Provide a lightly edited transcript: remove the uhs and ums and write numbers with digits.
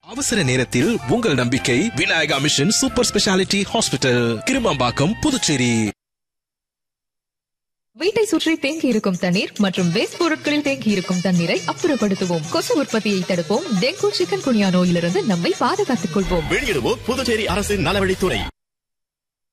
அவசர நேரத்தில் உங்கள் நம்பிக்கை Vinayaka mission super speciality hospital, Kirumampakkam, Puducherry. வீட்டை சுற்றி தேங்கி இருக்கும் தண்ணீர் மற்றும் வேஸ்ட் பொருட்களில் தேங்கி இருக்கும் தண்ணீரை அப்புறப்படுத்துவோம். கொசு உற்பத்தியை தடுப்போம். டெங்கு, சிக்கன் குனியா நோயிலிருந்து நம்மை பாதுகாத்துக் கொள்வோம். வெளியிடுவோம் புதுச்சேரி அரசின் நலவழித்துறை.